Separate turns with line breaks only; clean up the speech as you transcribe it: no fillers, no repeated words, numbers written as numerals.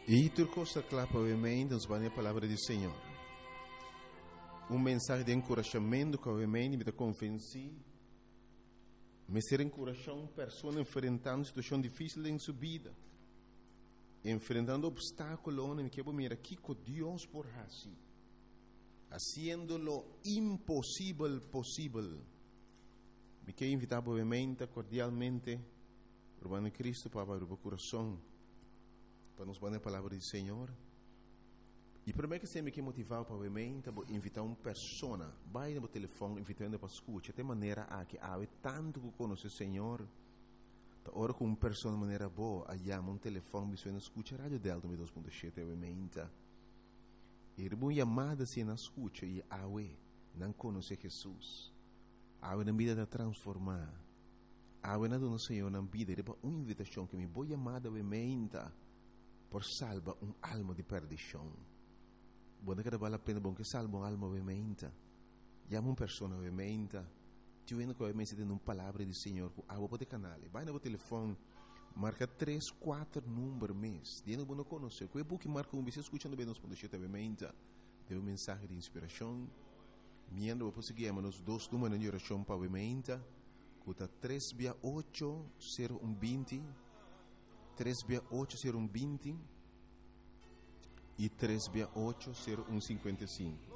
E tu costa clapa ovviamente, nos vai a palavra do Senhor. Mensagem de encorajamento que ovviamente me convenci, me ser encorajar uma pessoa enfrentando uma situação difícil em sua vida, enfrentando obstáculos, me quero mirar aqui com Deus por assim, haciendo lo impossível possível. Me quero invitar obviamente, cordialmente, Urbano Cristo para abrir o coração, para nos dar a palavra do Senhor. E primeiro que você me quer motivar para invitar uma pessoa, vai no telefone, invitando para escutar, de maneira a que há tanto que conhece o Senhor, ora com uma pessoa de maneira boa, aí há um telefone, me suena escuta, rádio Delta 2.7, obviamente. E uma chamada se na escuta, e há não conhece Jesus, há na vida de transformar, há na do Senhor na vida, e uma invitação que me vou chamada, obviamente, por salvar alma de perdição. Buona che vale la pena bom che salva un'alma ovviamente. Chiama una persona ovviamente. Ti vedo che ovviamente tiene una parola del Signore. A voi potete canale. Vai no telefono. Marca 3, 4 numeri mes. Di non conosce. Quei buchi marca un bisogno ascoltando benenoscete ovviamente. Deu un messaggio di ispirazione. Miendo poi seguiamo nos dos numeri di orazione ovviamente. Cuta 3 via 8 0120. 3 via 8 0120. E 3680155.